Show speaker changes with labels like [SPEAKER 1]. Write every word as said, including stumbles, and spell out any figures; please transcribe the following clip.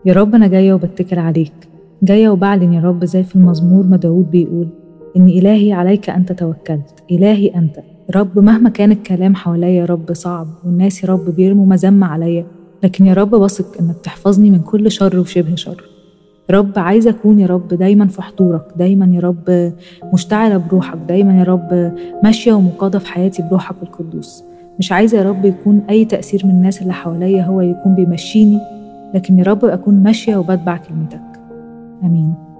[SPEAKER 1] يا رب أنا جاية وبتكل عليك، جاية وبعلن يا رب زي في المزمور ما داود بيقول إن إلهي عليك أنت توكلت. إلهي أنت يا رب، مهما كان الكلام حواليا يا رب صعب والناس يا رب بيرموا مذمة عليا، لكن يا رب بثق إنك تحفظني من كل شر وشبه شر. يا رب عايزة أكون يا رب دايما في حضورك، دايما يا رب مشتعلة بروحك، دايما يا رب ماشية ومقادة في حياتي بروحك القدوس. مش عايزة يا رب يكون أي تأثير من الناس اللي حواليا هو يكون بيمشيني، لكن يا رب أكون ماشية وبتبع كلمتك. آمين.